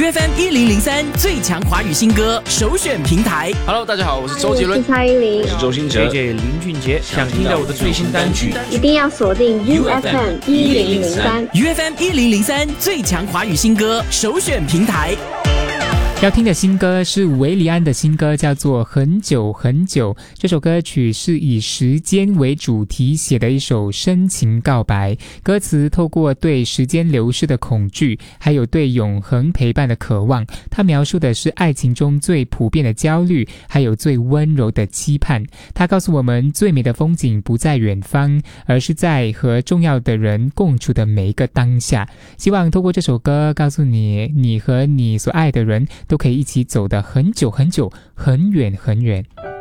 UFM 1003最强华语新歌首选平台。 Hello， 大家好，我是周杰伦， 我是蔡依林， 我是周兴哲 ，JJ 林俊杰。想听到我的最新单曲， 一定要锁定 UFM 1003。 UFM 1003最强华语新歌首选平台。 要听的新歌是韦礼安的新歌，叫做《很久很久》。这首歌曲是以时间为主题写的一首深情告白，歌词透过对时间流逝的恐惧，还有对永恒陪伴的渴望，它描述的是爱情中最普遍的焦虑，还有最温柔的期盼。它告诉我们，最美的风景不在远方，而是在和重要的人共处的每一个当下。希望透过这首歌告诉你，你和你所爱的人都可以一起走得很久很久，很远很远。